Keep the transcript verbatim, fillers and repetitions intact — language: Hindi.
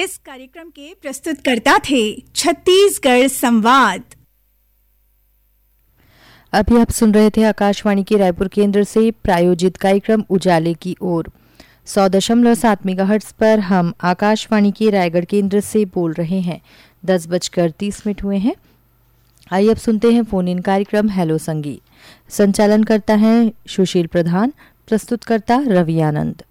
इस कार्यक्रम के प्रस्तुतकर्ता थे छत्तीसगढ़ संवाद। अभी आप सुन रहे थे आकाशवाणी के रायपुर केंद्र से प्रायोजित कार्यक्रम उजाले की ओर। सौ दशमलव सात मेगाहर्ट्ज पर हम आकाशवाणी के रायगढ़ केंद्र से बोल रहे हैं। दस बजकर तीस मिनट हुए हैं। आइए अब सुनते हैं फोन इन कार्यक्रम हेलो संगीत। संचालन करता है सुशील प्रधान, प्रस्तुतकर्ता रवि आनंद।